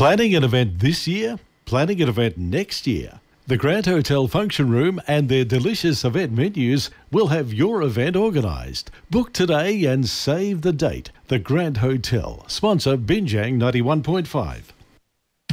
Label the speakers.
Speaker 1: Planning an event this year? Planning an event next year? The Grand Hotel Function Room and their delicious event menus will have your event organised. Book today and save the date. The Grand Hotel. Sponsor Binjang 91.5.